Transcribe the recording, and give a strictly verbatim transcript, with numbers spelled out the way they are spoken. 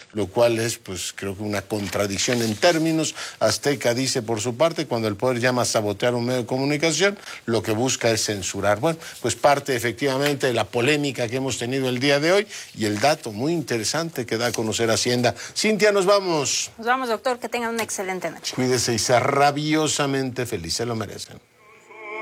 lo cual es, pues, creo que una contradicción en términos. Azteca dice, por su parte, cuando el poder llama a sabotear un medio de comunicación, lo que busca es censurar. Bueno, pues parte efectivamente de la polémica que hemos tenido el día de hoy y el dato muy interesante que da a conocer Hacienda. Cintia, nos vamos. Nos vamos, doctor, que tengan una excelente noche. Cuídese y sea rabiosamente feliz, se lo merecen.